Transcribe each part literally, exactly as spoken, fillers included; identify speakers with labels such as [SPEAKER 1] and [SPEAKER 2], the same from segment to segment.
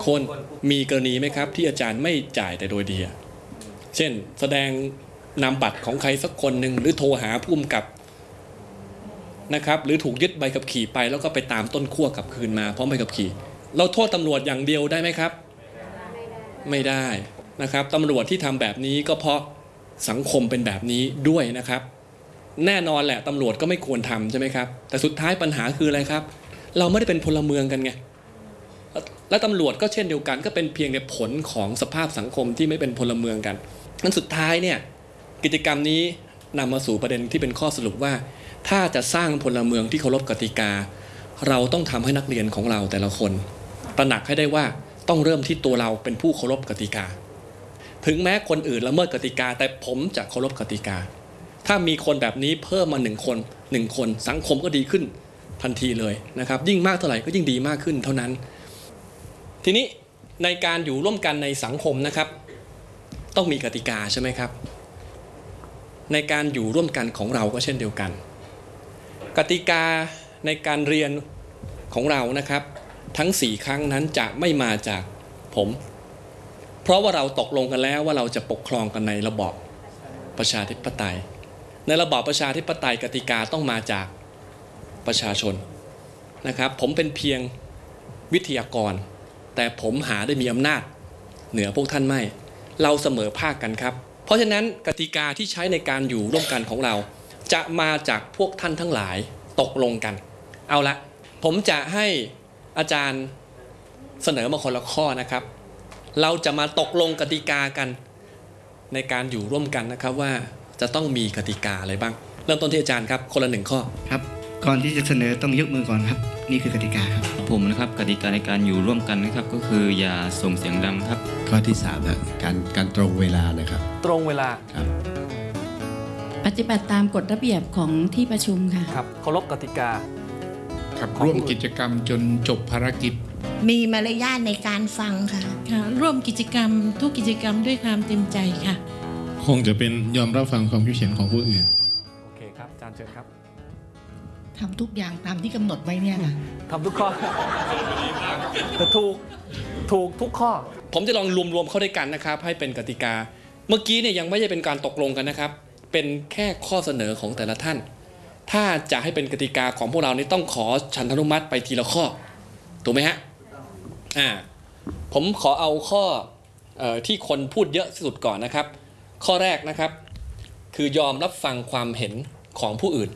[SPEAKER 1] คนมีกรณีไหมครับที่อาจารย์ไม่จ่ายแต่โดยดีเช่นแสดงนามบัตรของใครสักคนหนึ่งหรือโทรหาผู้กำกับนะครับหรือถูกยึดใบขับขี่ไปแล้วก็ไปตามต้นขั้วกลับคืนมาพร้อมใบขับขี่เราโทษตำรวจอย่างเดียวได้ไหมครับไม่ได้นะครับตำรวจที่ทำแบบนี้ก็เพราะสังคมเป็นแบบนี้ด้วยนะครับแน่นอนแหละตำรวจก็ไม่ควรทำใช่ไหมครับแต่สุดท้ายปัญหาคืออะไรครับเราไม่ได้เป็นพลเมืองกันไงและตำรวจก็เช่นเดียวกันก็เป็นเพียงในผลของสภาพสังคมที่ไม่เป็นพลเมืองกันนั้นสุดท้ายเนี่ยกิจกรรมนี้นำมาสู่ประเด็นที่เป็นข้อสรุปว่าถ้าจะสร้างพลเมืองที่เคารพกติกาเราต้องทำให้นักเรียนของเราแต่ละคนตระหนักให้ได้ว่าต้องเริ่มที่ตัวเราเป็นผู้เคารพกติกาถึงแม้คนอื่นละเมิดกติกาแต่ผมจะเคารพกติกาถ้ามีคนแบบนี้เพิ่มมาหนึ่งคนหนึ่งคนสังคมก็ดีขึ้นทันทีเลยนะครับยิ่งมากเท่าไหร่ก็ยิ่งดีมากขึ้นเท่านั้นทีนี้ในการอยู่ร่วมกันในสังคมนะครับต้องมีกติกาใช่ไหมครับในการอยู่ร่วมกันของเราก็เช่นเดียวกันกติกาในการเรียนของเรานะครับทั้งสี่ครั้งนั้นจะไม่มาจากผมเพราะว่าเราตกลงกันแล้วว่าเราจะปกครองกันในระบอบประชาธิปไตยในระบอบประชาธิปไตยกติกาต้องมาจากประชาชนนะครับผมเป็นเพียงวิทยากรแต่ผมหาได้มีอำนาจเหนือพวกท่านไม่เราเสมอภาคกันครับเพราะฉะนั้นกติกาที่ใช้ในการอยู่ร่วมกันของเราจะมาจากพวกท่านทั้งหลายตกลงกันเอาละผมจะให้อาจารย์เสนอมาคนละข้อนะครับเราจะมาตกลงกติกากันในการอยู่ร่วมกันนะครับว่าจะต้องมีกติกาอะไรบ้างเริ่มต้นที่อาจารย์ครับคนละหนึ่งข้อ
[SPEAKER 2] ครับก่อนที่จะเสนอต้องยกมือก่อนครับนี่คือกติกาครับ
[SPEAKER 3] ผมนะครับกติกาในการอยู่ร่วมกันนะครับก็คืออย่าส่งเสียงดังครับ
[SPEAKER 4] ข้อที่สามนะการการตรงเวลานะครับ
[SPEAKER 1] ตรงเวลา
[SPEAKER 4] ครับ
[SPEAKER 5] ปฏิบัติตามกฎระเบียบของที่ประชุมค่ะ
[SPEAKER 1] ครับเคารพกติกา
[SPEAKER 6] ครับร่วมกิจกรรมจนจบภารกิจ
[SPEAKER 7] มีมารยาทในการฟังค่ะ
[SPEAKER 8] ค่ะร่วมกิจกรรมทุกกิจกรรมด้วยความเต็มใจค่ะ
[SPEAKER 6] คงจะเป็นยอมรับฟังความคิดเห็นของผู้อื่น
[SPEAKER 1] โอเคครับอาจารย์เชิญครับ
[SPEAKER 7] ทำทุกอย่างตามที่กำหนดไว้เนี่ยค่ะ
[SPEAKER 1] ทำทุกข้อแต่ถูกถูกทุกข้อผมจะลองรวมๆเข้าด้วยกันนะครับให้เป็นกติกาเมื่อกี้เนี่ยยังไม่ได้เป็นการตกลงกันนะครับเป็นแค่ข้อเสนอของแต่ละท่านถ้าจะให้เป็นกติกาของพวกเรานี่ต้องขอฉันทนุมัติไปทีละข้อถูกไหมฮะอ่าผมขอเอาข้อเอ่อที่คนพูดเยอะที่สุดก่อนนะครับข้อแรกนะครับคือยอมรับฟังความเห็นของผู้อื่น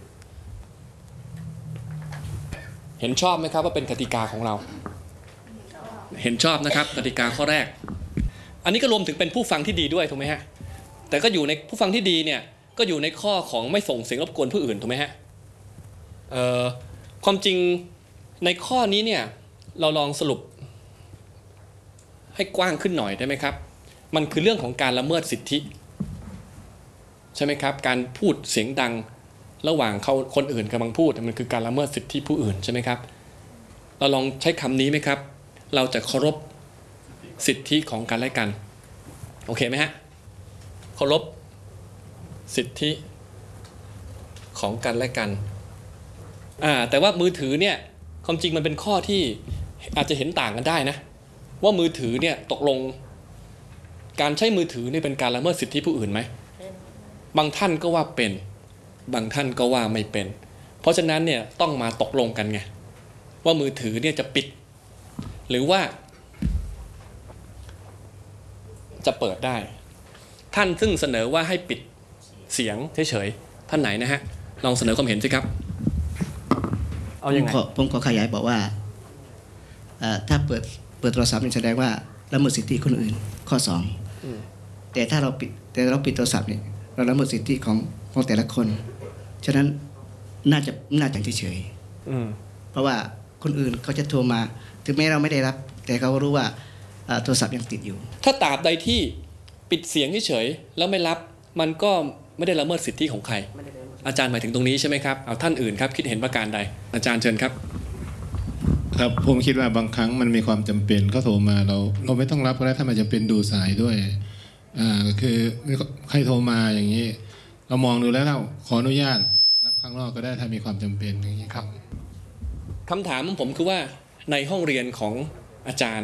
[SPEAKER 1] เห็นชอบไหมครับว่าเป็นกติกาของเราเห็นชอบนะครับกติกาข้อแรกอันนี้ก็รวมถึงเป็นผู้ฟังที่ดีด้วยถูกไหมฮะแต่ก็อยู่ในผู้ฟังที่ดีเนี่ยก็อยู่ในข้อของไม่ส่งเสียงรบกวนผู้อื่นถูกไหมฮะเอ่อความจริงในข้อนี้เนี่ยเราลองสรุปให้กว้างขึ้นหน่อยได้ไหมครับมันคือเรื่องของการละเมิดสิทธิใช่ไหมครับการพูดเสียงดังระหว่างเขาคนอื่นกำลังพูดมันคือการละเมิดสิทธิผู้อื่นใช่ไหมครับเราลองใช้คำนี้ไหมครับเราจะเคารพสิทธิของกันและกันโอเคไหมฮะเคารพสิทธิของกันและกันอ่าแต่ว่ามือถือเนี่ยความจริงมันเป็นข้อที่อาจจะเห็นต่างกันได้นะว่ามือถือเนี่ยตกลงการใช้มือถือนี่เป็นการละเมิดสิทธิผู้อื่นไหมบางท่านก็ว่าเป็นบางท่านก็ว่าไม่เป็นเพราะฉะนั้นเนี่ยต้องมาตกลงกันไงว่ามือถือเนี่ยจะปิดหรือว่าจะเปิดได้ท่านซึ่งเสนอว่าให้ปิดเสียงเฉยๆท่านไหนนะฮะลองเสนอความเห็นสิครับ
[SPEAKER 2] เอาอย่างไรผมขอขยายบอกว่าถ้าเปิดเปิดโทรศัพท์นี่แสดงว่าละเมิดสิทธิคนอื่นข้อสองแต่ถ้าเราปิดแต่เราปิดโทรศัพท์นี่เราละเมิดสิทธิของของแต่ละคนฉะนั้นน่าจะน่าจะเฉยๆเพราะว่าคนอื่นเขาจะโทรมาถึงแม้เราไม่ได้รับแต่เขารู้ว่าโทรศัพท์ยังติดอยู่
[SPEAKER 1] ถ้าตราบใดที่ปิดเสียงเฉยๆแล้วไม่รับมันก็ไม่ได้ละเมิดสิทธิของใครอาจารย์หมายถึงตรงนี้ใช่ไหมครับเอาท่านอื่นครับคิดเห็นประการใดอาจารย์เชิญครับ
[SPEAKER 6] ครับผมคิดว่าบางครั้งมันมีความจำเป็นเขาโทรมาเราเราไม่ต้องรับก็ได้ถ้ามันจะเป็นดูสายด้วยอ่าคือใครโทรมาอย่างนี้เรามองดูแล้วเราขออนุญาตรับข้างนอกก็ได้ถ้ามีความจำเป็นอย่างนี้ครับ
[SPEAKER 1] คำถามของผมคือว่าในห้องเรียนของอาจารย์